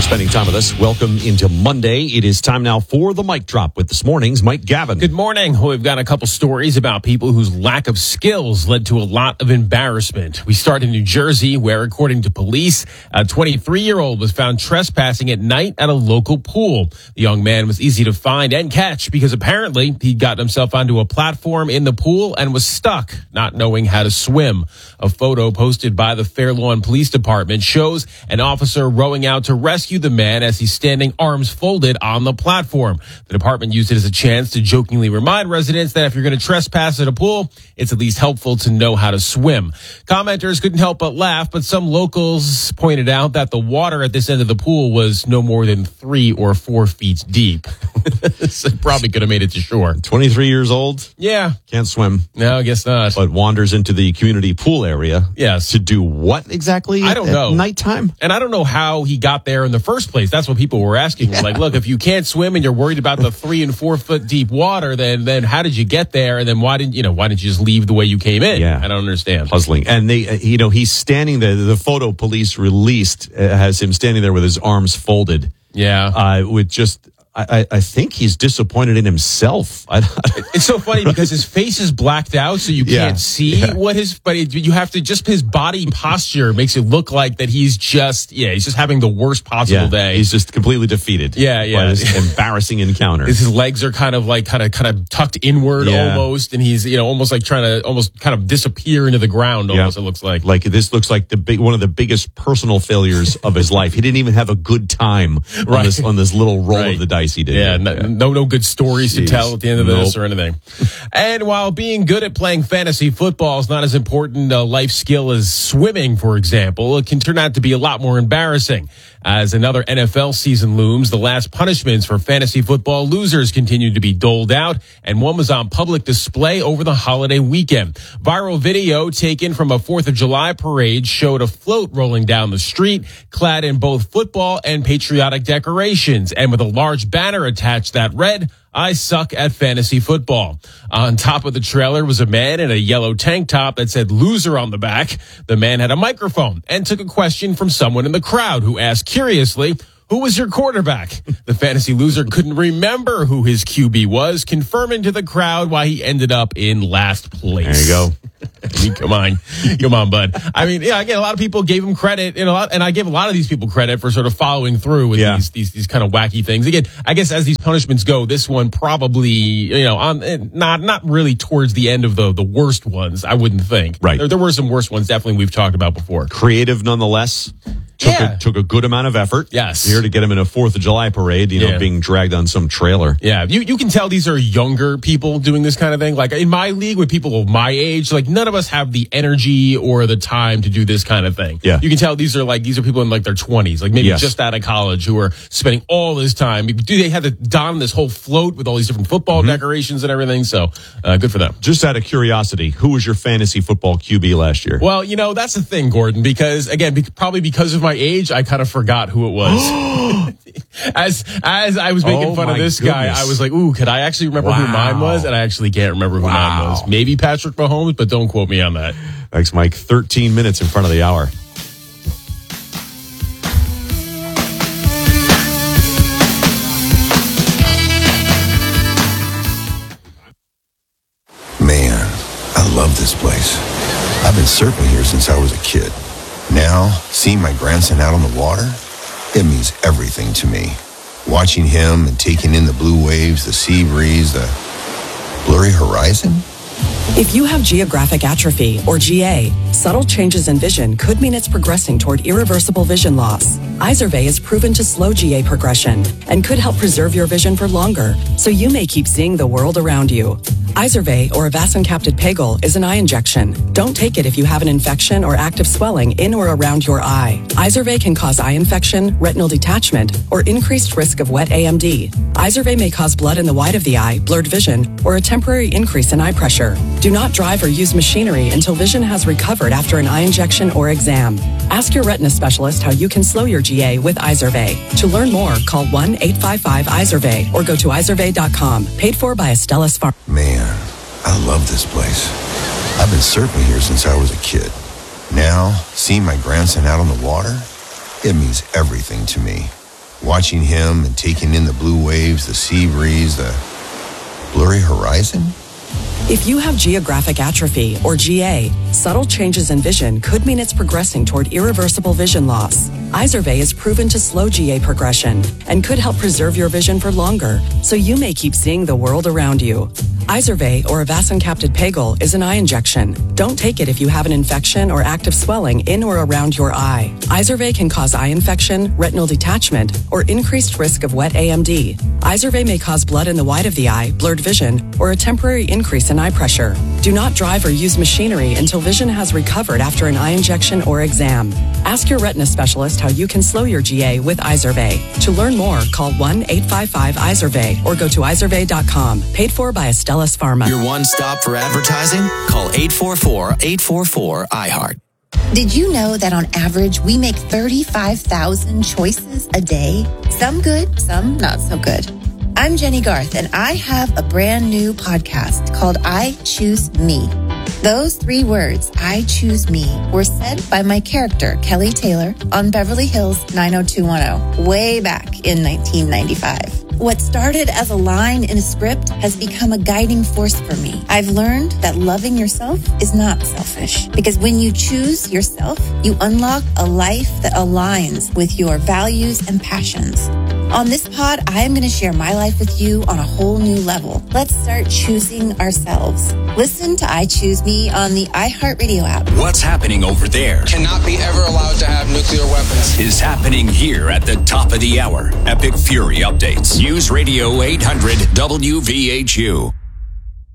spending time with us. Welcome into Monday. It is time now for the Mic Drop with this morning's Mike Gavin. Good morning. We've got a couple stories about people whose lack of skills led to a lot of embarrassment. We start in New Jersey, where, according to police, a 23-year-old was found trespassing at night at a local pool. The young man was easy to find and catch because apparently he'd gotten himself onto a platform in the pool and was stuck, not knowing how to swim. A photo posted by the Fair Lawn Police Department shows an officer rowing out to rescue the man as he's standing arms folded on the platform. The department used it as a chance to jokingly remind residents that if you're going to trespass at a pool, it's at least helpful to know how to swim. Commenters couldn't help but laugh, but some locals pointed out that the water at this end of the pool was no more than 3 or 4 feet deep. So probably could have made it to shore. 23 years old? Yeah. Can't swim. No, I guess not. But wanders into the community pool area. Yes. To do what exactly? I don't know. At nighttime? And I don't know how he got there in the first place. That's what people were asking. Yeah. Like, look, if you can't swim and you're worried about the 3 and 4 foot deep water, then how did you get there? And then why didn't you just leave the way you came in? Yeah. I don't understand. Puzzling. And they, he's standing there. The photo police released has him standing there with his arms folded. Yeah. With just, I think he's disappointed in himself. It's so funny because his face is blacked out, so you can't see what you have to, just his body posture makes it look like that he's just having the worst possible day. He's just completely defeated. Yeah. By this embarrassing encounter. His legs are kind of tucked inward almost, and he's, almost like trying to kind of disappear into the ground almost, it looks like. Like this looks like one of the biggest personal failures of his life. He didn't even have a good time on this little roll of the dice he did. Yeah, no good stories to tell at the end of this or anything. And while being good at playing fantasy football is not as important a life skill as swimming, for example, it can turn out to be a lot more embarrassing. As another NFL season looms, the last punishments for fantasy football losers continue to be doled out, and one was on public display over the holiday weekend. Viral video taken from a 4th of July parade showed a float rolling down the street, clad in both football and patriotic decorations, and with a large banner attached that read, "I suck at fantasy football." On top of the trailer was a man in a yellow tank top that said "loser" on the back. The man had a microphone and took a question from someone in the crowd who asked curiously, "Who was your quarterback?" The fantasy loser couldn't remember who his QB was, confirming to the crowd why he ended up in last place. There you go. I mean, come on, bud. I mean, again, a lot of people gave him credit, and I give a lot of these people credit for sort of following through with these kind of wacky things. Again, I guess as these punishments go, this one probably, not really towards the end of the worst ones, I wouldn't think. Right. There were some worse ones, definitely, we've talked about before. Creative nonetheless. Took a good amount of effort. Yes. Here to get him in a 4th of July parade, being dragged on some trailer. Yeah. You can tell these are younger people doing this kind of thing. Like in my league with people of my age, like none of us have the energy or the time to do this kind of thing. Yeah. You can tell these are people in like their 20s, like maybe just out of college who are spending all this time. They had to don this whole float with all these different football decorations and everything. So good for them. Just out of curiosity, who was your fantasy football QB last year? Well, that's the thing, Gordon, because again, probably because of my age, I kind of forgot who it was. As I was making fun of this guy, I was like, ooh, could I actually remember who mine was? And I actually can't remember who mine was. Maybe Patrick Mahomes, but don't quote me on that. Thanks, Mike. 13 minutes in front of the hour. Man, I love this place. I've been surfing here since I was a kid. Now, seeing my grandson out on the water, it means everything to me. Watching him and taking in the blue waves, the sea breeze, the blurry horizon. If you have geographic atrophy, or GA, subtle changes in vision could mean it's progressing toward irreversible vision loss. Izervay is proven to slow GA progression and could help preserve your vision for longer, so you may keep seeing the world around you. Izervay, or avacincaptad pegol, is an eye injection. Don't take it if you have an infection or active swelling in or around your eye. Izervay can cause eye infection, retinal detachment, or increased risk of wet AMD. Izervay may cause blood in the white of the eye, blurred vision, or a temporary increase in eye pressure. Do not drive or use machinery until vision has recovered after an eye injection or exam. Ask your retina specialist how you can slow your GA with Izervay. To learn more, call 1-855-IZERVAY or go to izervay.com. Paid for by Astellas Pharma. Man, I love this place. I've been surfing here since I was a kid. Now, seeing my grandson out on the water, it means everything to me. watching him and taking in the blue waves, the sea breeze, the blurry horizon. If you have geographic atrophy, or GA, subtle changes in vision could mean it's progressing toward irreversible vision loss. Izervay is proven to slow GA progression and could help preserve your vision for longer, so you may keep seeing the world around you. Izervay, or avacincaptad pegol, is an eye injection. Don't take it if you have an infection or active swelling in or around your eye. Izervay can cause eye infection, retinal detachment, or increased risk of wet AMD. Izervay may cause blood in the white of the eye, blurred vision, or a temporary increase in eye pressure. Do not drive or use machinery until vision has recovered after an eye injection or exam. Ask your retina specialist how you can slow your GA with Izervay. To learn more, call 1-855-IZERVAY or go to izervay.com. Paid for by Astellas Pharma. Your one stop for advertising? Call 844-844-iHeart. Did you know that on average, we make 35,000 choices a day? Some good, some not so good. I'm Jenny Garth, and I have a brand new podcast called I Choose Me. Those 3 words, I choose me, were said by my character, Kelly Taylor, on Beverly Hills 90210, way back in 1995. What started as a line in a script has become a guiding force for me. I've learned that loving yourself is not selfish, because when you choose yourself, you unlock a life that aligns with your values and passions. On this pod, I am going to share my life with you on a whole new level. Let's start choosing ourselves. Listen to I Choose Me on the iHeartRadio app. What's happening over there cannot be ever allowed to have nuclear weapons. Is happening here at the top of the hour. Epic Fury updates. News Radio 800 WVHU.